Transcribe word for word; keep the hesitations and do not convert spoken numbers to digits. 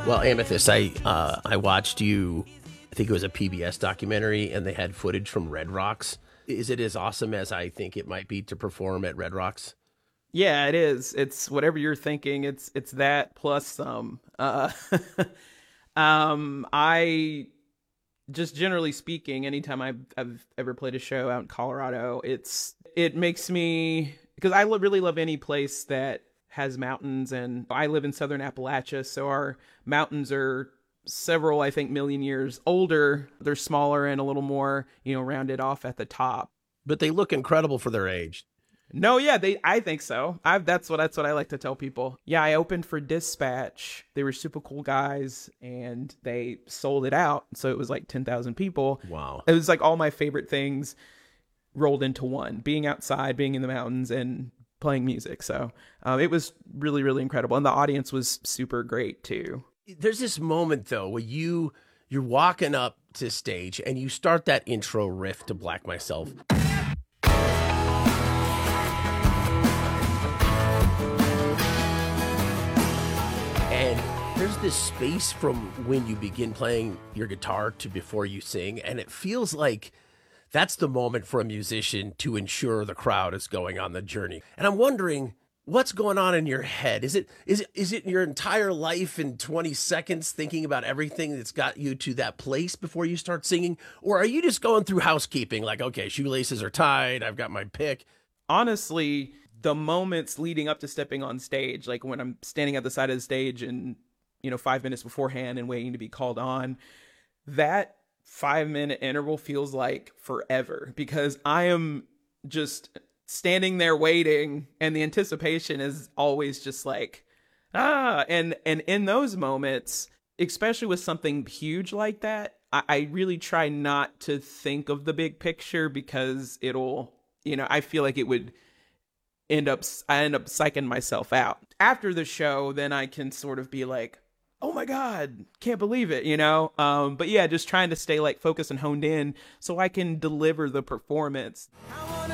Well, Amethyst, I uh, I watched you, I think it was a P B S documentary, and they had footage from Red Rocks. Is it as awesome as I think it might be to perform at Red Rocks? Yeah, it is. It's whatever you're thinking. It's it's that plus some. Uh, um, I just generally speaking, anytime I've, I've ever played a show out in Colorado, it's it makes me, because I lo- really love any place that has mountains, and I live in southern Appalachia, so our mountains are several, I think, million years older. They're smaller and a little more, you know, rounded off at the top. But they look incredible for their age. No, yeah, they. I think so. I that's what that's what I like to tell people. Yeah, I opened for Dispatch. They were super cool guys, and they sold it out. So it was like ten thousand people. Wow. It was like all my favorite things rolled into one: being outside, being in the mountains, and playing music. So um, it was really, really incredible, and the audience was super great too. There's this moment though where you you're walking up to stage and you start that intro riff to Black Myself. And there's this space from when you begin playing your guitar to before you sing, and it feels like that's the moment for a musician to ensure the crowd is going on the journey. And I'm wondering, what's going on in your head? Is it is it is it your entire life in twenty seconds thinking about everything that's got you to that place before you start singing? Or are you just going through housekeeping, like, okay, shoelaces are tied, I've got my pick? Honestly, the moments leading up to stepping on stage, like when I'm standing at the side of the stage and, you know, five minutes beforehand and waiting to be called on, that five minute interval feels like forever, because I am just standing there waiting, and the anticipation is always just like, ah, and, and in those moments, especially with something huge like that, I, I really try not to think of the big picture, because it'll, you know, I feel like it would end up, I end up psyching myself out. After the show, then I can sort of be like, oh my God, can't believe it, you know? Um, but yeah, just trying to stay like focused and honed in so I can deliver the performance.